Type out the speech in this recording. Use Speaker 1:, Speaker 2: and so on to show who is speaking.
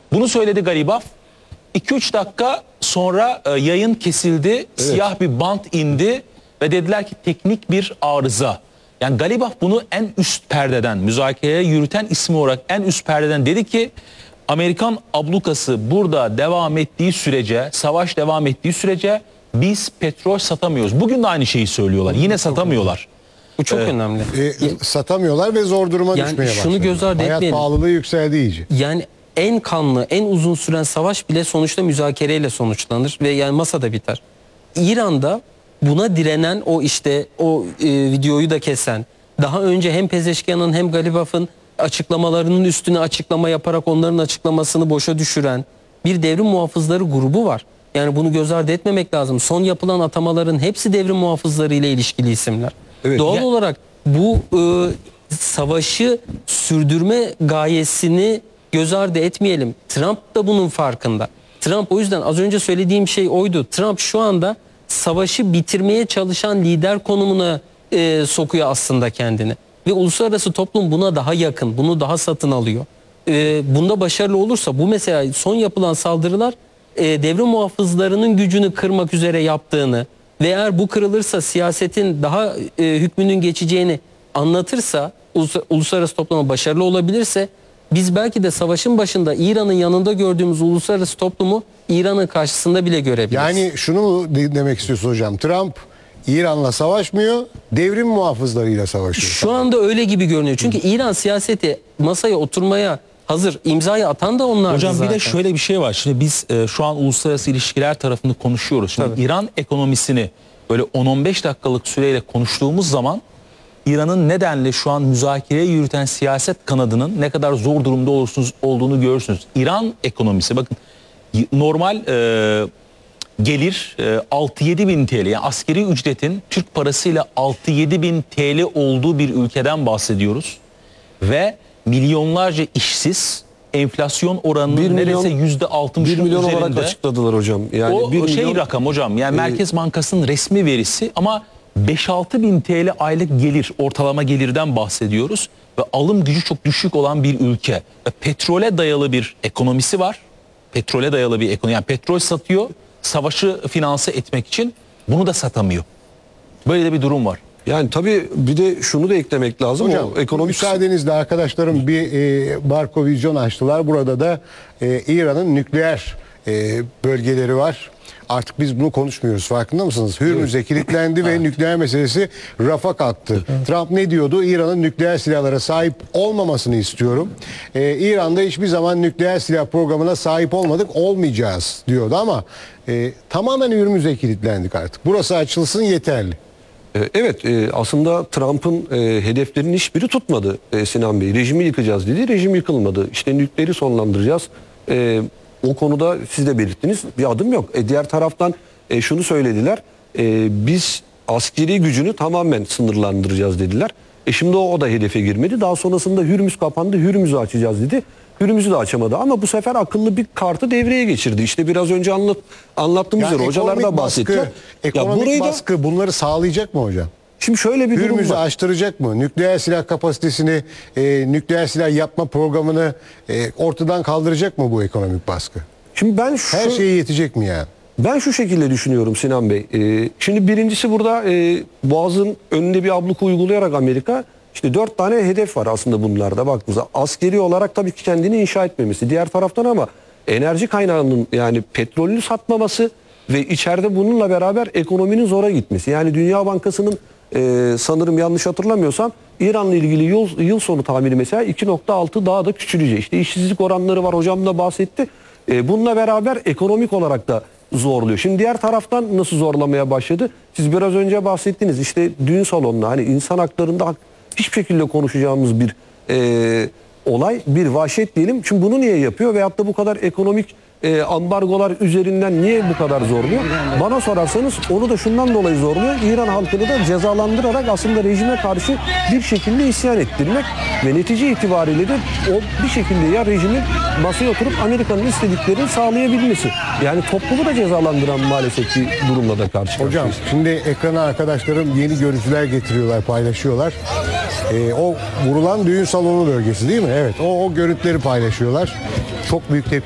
Speaker 1: Bunu söyledi Galibaf. 2-3 dakika sonra yayın kesildi. Evet. Siyah bir bant indi ve dediler ki teknik bir arıza. Yani Galibaf bunu en üst perdeden, müzakereye yürüten ismi olarak en üst perdeden dedi ki Amerikan ablukası burada devam ettiği sürece, savaş devam ettiği sürece biz petrol satamıyoruz. Bugün de aynı şeyi söylüyorlar. Yine satamıyorlar.
Speaker 2: Bu çok önemli.
Speaker 3: Satamıyorlar ve zor duruma düşmeye başladı.
Speaker 2: Şunu göz ardı etmeyelim.
Speaker 3: Hayat pahalılığı yükseldi iyice.
Speaker 2: Yani en kanlı, en uzun süren savaş bile sonuçta müzakereyle sonuçlanır ve yani masada biter. İran'da buna direnen o videoyu da kesen, daha önce hem Pezeşkian'ın hem Galibaf'ın açıklamalarının üstüne açıklama yaparak onların açıklamasını boşa düşüren bir devrim muhafızları grubu var. Yani bunu göz ardı etmemek lazım. Son yapılan atamaların hepsi devrim muhafızları ile ilişkili isimler. Evet. Doğal olarak bu savaşı sürdürme gayesini göz ardı etmeyelim. Trump da bunun farkında. Trump, o yüzden az önce söylediğim şey oydu. Trump şu anda savaşı bitirmeye çalışan lider konumuna sokuyor aslında kendini. Ve uluslararası toplum buna daha yakın, bunu daha satın alıyor. Bunda başarılı olursa, bu mesela son yapılan saldırılar devrim muhafızlarının gücünü kırmak üzere yaptığını ve eğer bu kırılırsa siyasetin daha hükmünün geçeceğini anlatırsa, uluslararası topluma başarılı olabilirse, biz belki de savaşın başında İran'ın yanında gördüğümüz uluslararası toplumu İran'ın karşısında bile görebiliriz.
Speaker 3: Yani şunu mu demek istiyorsun hocam? Trump İran'la savaşmıyor, devrim muhafızlarıyla savaşıyor.
Speaker 2: Şu anda öyle gibi görünüyor. Çünkü İran siyaseti masaya oturmaya hazır, imzayı atan da onlardı
Speaker 1: hocam
Speaker 2: zaten.
Speaker 1: Bir de şöyle bir şey var. Şimdi biz şu an uluslararası ilişkiler tarafını konuşuyoruz. Şimdi İran ekonomisini böyle 10-15 dakikalık süreyle konuştuğumuz zaman İran'ın nedenle şu an müzakereye yürüten siyaset kanadının ne kadar zor durumda olduğunu görürsünüz. İran ekonomisi, bakın, normal gelir 6-7 bin TL, yani askeri ücretin Türk parasıyla 6-7 bin TL olduğu bir ülkeden bahsediyoruz. Ve milyonlarca işsiz, enflasyon oranının neredeyse %60'ın
Speaker 4: 1 milyon
Speaker 1: üzerinde.
Speaker 4: olarak açıkladılar hocam. Yani
Speaker 1: o
Speaker 4: 1 milyon,
Speaker 1: rakam hocam, yani Merkez Bankası'nın resmi verisi, ama 5-6 bin TL aylık gelir, ortalama gelirden bahsediyoruz. Ve alım gücü çok düşük olan bir ülke. Ve petrole dayalı bir ekonomisi var. Petrole dayalı bir ekonomi. Yani petrol satıyor, savaşı finanse etmek için, bunu da satamıyor. Böyle de bir durum var.
Speaker 4: Yani tabii bir de şunu da eklemek lazım.
Speaker 3: Hocam, müsaadenizle arkadaşlarım bir Barko Vizyon açtılar. Burada da İran'ın nükleer bölgeleri var. Artık biz bunu konuşmuyoruz, farkında mısınız? Hürmüz'e kilitlendi ve nükleer meselesi rafa kalktı. Trump ne diyordu? İran'ın nükleer silahlara sahip olmamasını istiyorum. İran'da hiçbir zaman nükleer silah programına sahip olmadık, olmayacağız diyordu ama tamamen Hürmüz'e kilitlendik artık. Burası açılsın yeterli.
Speaker 4: Evet, aslında Trump'ın hedeflerinin hiçbiri tutmadı Sinan Bey. Rejimi yıkacağız dedi, rejim yıkılmadı. İşte nükleeri sonlandıracağız. O konuda siz de belirttiniz, bir adım yok. Diğer taraftan şunu söylediler, biz askeri gücünü tamamen sınırlandıracağız dediler. Şimdi o da hedefe girmedi. Daha sonrasında Hürmüz kapandı, Hürmüz'ü açacağız dedi. Hürmüz'ü de açamadı ama bu sefer akıllı bir kartı devreye geçirdi. İşte biraz önce anlattığımız üzere hocalar da bahsetti.
Speaker 3: Ekonomik baskı bunları sağlayacak mı hocam?
Speaker 4: Şimdi şöyle bir durum
Speaker 3: Hürmüz'ü
Speaker 4: var.
Speaker 3: açtıracak mı? Nükleer silah kapasitesini, nükleer silah yapma programını ortadan kaldıracak mı bu ekonomik baskı?
Speaker 4: Şimdi
Speaker 3: her şeye yetecek mi yani?
Speaker 4: Ben şu şekilde düşünüyorum Sinan Bey. Şimdi birincisi burada Boğaz'ın önünde bir abluka uygulayarak Amerika, işte 4 tane hedef var aslında bunlarda baktığımızda. Askeri olarak tabii ki kendini inşa etmemesi. Diğer taraftan ama enerji kaynağının, yani petrolünü satmaması ve içeride bununla beraber ekonominin zora gitmesi. Yani Dünya Bankası'nın sanırım yanlış hatırlamıyorsam İran'la ilgili yıl sonu tahmini mesela 2.6 daha da küçülecek. İşte işsizlik oranları var, hocam da bahsetti. Bununla beraber ekonomik olarak da zorluyor. Şimdi diğer taraftan nasıl zorlamaya başladı? Siz biraz önce bahsettiniz. İşte düğün salonunda hani insan haklarında hiçbir şekilde konuşacağımız bir olay, bir vahşet diyelim. Şimdi bunu niye yapıyor? Veyahut da bu kadar ekonomik ambargolar üzerinden niye bu kadar zorluyor? Bana sorarsanız onu da şundan dolayı zorluyor. İran halkını da cezalandırarak aslında rejime karşı bir şekilde isyan ettirmek ve netice itibariyle de o bir şekilde ya rejimin masaya oturup Amerika'nın istediklerini sağlayabilmesi. Yani toplumu da cezalandıran maalesef bir durumla da karşı karşıyayız.
Speaker 3: Hocam şimdi ekrana arkadaşlarım yeni görüntüler getiriyorlar, paylaşıyorlar. O vurulan düğün salonu bölgesi değil mi? Evet, o görüntüleri paylaşıyorlar. Çok büyük tepki